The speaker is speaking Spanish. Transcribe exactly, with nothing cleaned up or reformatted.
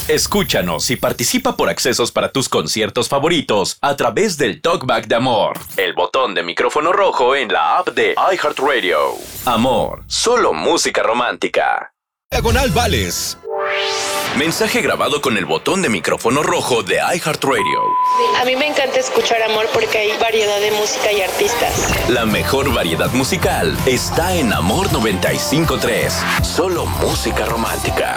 Escúchanos y participa por accesos para tus conciertos favoritos a través del Talkback de Amor, el botón de micrófono rojo en la app de iHeartRadio. Amor, solo música romántica. Diagonal Vales. Mensaje grabado con el botón de micrófono rojo de iHeartRadio. A mí me encanta escuchar Amor porque hay variedad de música y artistas. La mejor variedad musical está en Amor noventa y cinco punto tres. Solo música romántica.